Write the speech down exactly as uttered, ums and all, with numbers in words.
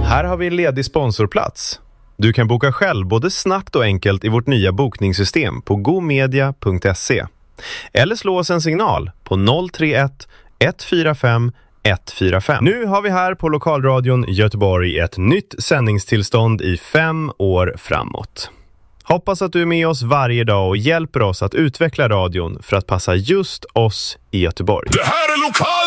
Här har vi en ledig sponsorplats. Du kan boka själv både snabbt och enkelt i vårt nya bokningssystem på gomedia punkt se. Eller slå oss en signal på noll tre ett ett fyra fem ett fyra fem. Nu har vi här på Lokalradion Göteborg ett nytt sändningstillstånd i fem år framåt. Hoppas att du är med oss varje dag och hjälper oss att utveckla radion för att passa just oss i Göteborg. Det här är Lokal